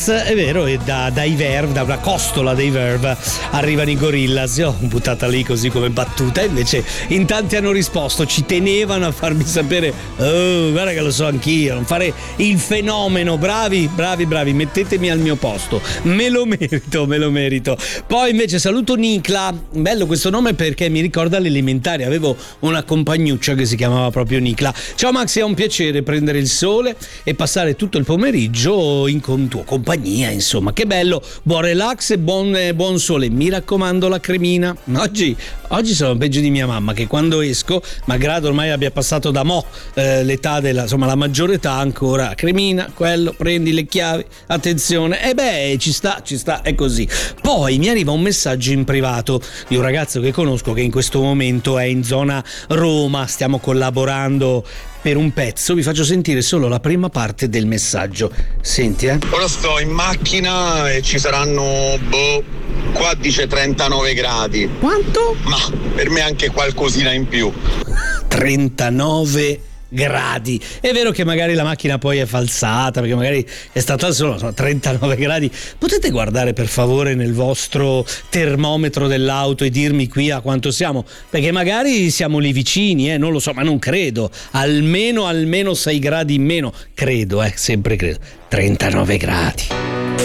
È vero, e dai Verve, da una costola dei Verve arrivano i Gorillaz. Io ho buttata lì così come battuta, invece in tanti hanno risposto, ci tenevano a farmi sapere, oh guarda che lo so anch'io, non fare il fenomeno, bravi, mettetemi al mio posto, me lo merito. Poi invece saluto Nicla, bello questo nome perché mi ricorda l'elementare, avevo una compagnuccia che si chiamava proprio Nicla. Ciao Max, è un piacere prendere il sole e passare tutto il pomeriggio in tuo compagnia, insomma, che bello, buon relax e buon sole, mi raccomando la cremina. Oggi sono peggio di mia mamma, che quando esco, malgrado ormai abbia passato da l'età la maggiore età, ancora cremina, quello, prendi le chiavi, attenzione, ci sta, è così. Poi mi arriva un messaggio in privato di un ragazzo che conosco che in questo momento è in zona Roma, stiamo collaborando per un pezzo, vi faccio sentire solo la prima parte del messaggio. Senti, Ora sto in macchina e ci saranno, qua dice 39 gradi. Quanto? Ma per me anche qualcosina in più. 39 gradi. È vero che magari la macchina poi è falsata, perché magari è stata solo 39 gradi. Potete guardare per favore nel vostro termometro dell'auto e dirmi qui a quanto siamo? Perché magari siamo lì vicini, non lo so, ma non credo. Almeno 6 gradi in meno. Credo, sempre credo. 39 gradi.